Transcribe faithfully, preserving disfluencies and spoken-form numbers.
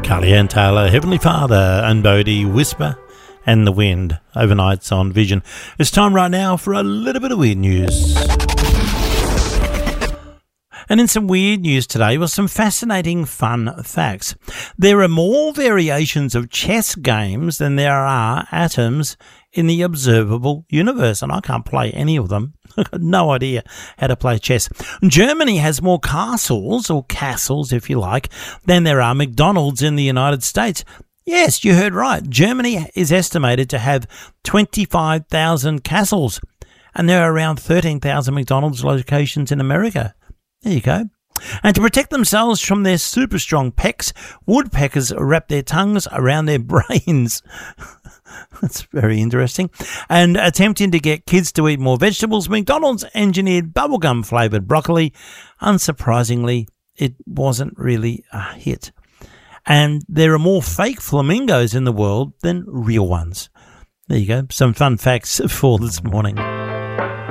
Carly Ann Taylor, Heavenly Father, and Bodhi, Whisper and the Wind, overnights on Vision. It's time right now for a little bit of weird news. And in some weird news today was some fascinating fun facts. There are more variations of chess games than there are atoms in the observable universe, and I can't play any of them. I've got no idea how to play chess. Germany has more castles, or castles if you like, than there are McDonald's in the United States. Yes, you heard right. Germany is estimated to have twenty-five thousand castles, and there are around thirteen thousand McDonald's locations in America. There you go. And to protect themselves from their super strong pecks, woodpeckers wrap their tongues around their brains. That's very interesting. And attempting to get kids to eat more vegetables, McDonald's engineered bubblegum flavoured broccoli. Unsurprisingly, it wasn't really a hit. And there are more fake flamingos in the world than real ones. There you go. Some fun facts for this morning.